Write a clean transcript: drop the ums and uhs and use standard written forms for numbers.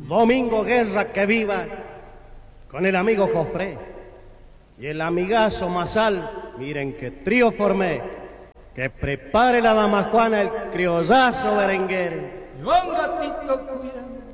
Domingo Guerra que viva, con el amigo Jofré y el amigazo Masal, miren qué trío formé, que prepare la dama Juana el criollazo berenguer. Juan Gatito cuida